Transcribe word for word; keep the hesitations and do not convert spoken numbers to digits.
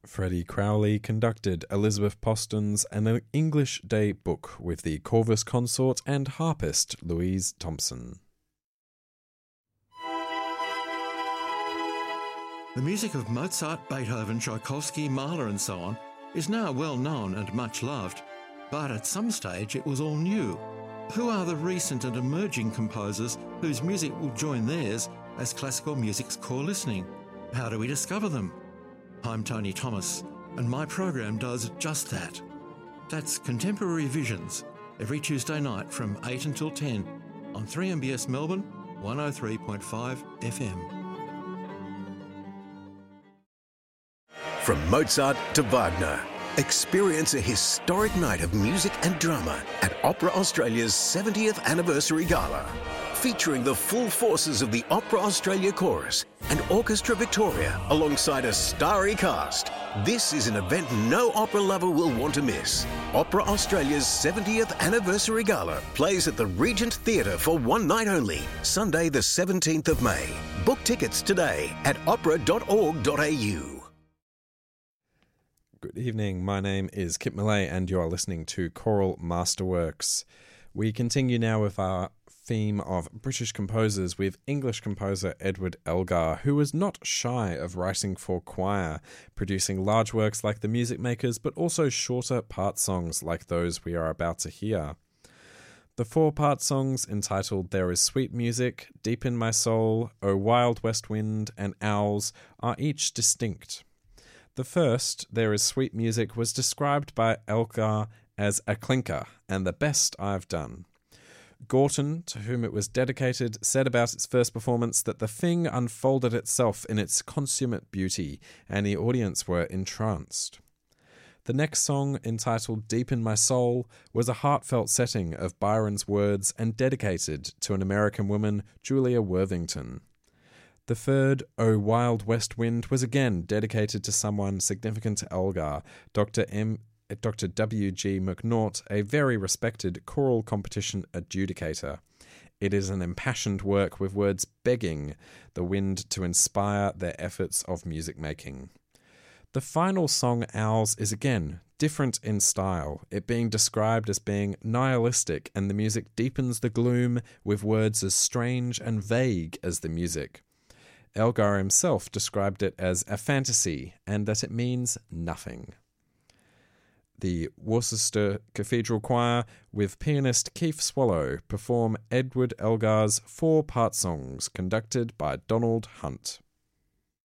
Freddie Crowley conducted Elizabeth Poston's An English Day Book with the Corvus Consort and harpist Louise Thompson. The music of Mozart, Beethoven, Tchaikovsky, Mahler and so on is now well known and much loved, but at some stage it was all new. Who are the recent and emerging composers whose music will join theirs as classical music's core listening? How do we discover them? I'm Tony Thomas, and my program does just that. That's Contemporary Visions, every Tuesday night from eight until ten on three M B S Melbourne, one oh three point five F M. From Mozart to Wagner, experience a historic night of music and drama at Opera Australia's seventieth Anniversary Gala, featuring the full forces of the Opera Australia Chorus and Orchestra Victoria alongside a starry cast. This is an event no opera lover will want to miss. Opera Australia's seventieth Anniversary Gala plays at the Regent Theatre for one night only, Sunday the seventeenth of May. Book tickets today at opera dot org dot a u. Good evening, my name is Kit Millay and you are listening to Choral Masterworks. We continue now with our theme of British composers with English composer Edward Elgar, who was not shy of writing for choir, producing large works like The Music Makers, but also shorter part songs like those we are about to hear. The four part songs entitled There Is Sweet Music, Deep in My Soul, O Wild West Wind, and Owls are each distinct. The first, There Is Sweet Music, was described by Elgar as a clinker and the best I've done. Gorton, to whom it was dedicated, said about its first performance that the thing unfolded itself in its consummate beauty, and the audience were entranced. The next song, entitled Deep in My Soul, was a heartfelt setting of Byron's words and dedicated to an American woman, Julia Worthington. The third, O Wild West Wind, was again dedicated to someone significant to Elgar, Doctor M. Doctor W G McNaught, a very respected choral competition adjudicator. It is an impassioned work with words begging the wind to inspire their efforts of music making. The final song, Owls, is again different in style, it being described as being nihilistic, and the music deepens the gloom with words as strange and vague as the music. Elgar himself described it as a fantasy and that it means nothing. The Worcester Cathedral Choir, with pianist Keith Swallow, perform Edward Elgar's four part songs, conducted by Donald Hunt.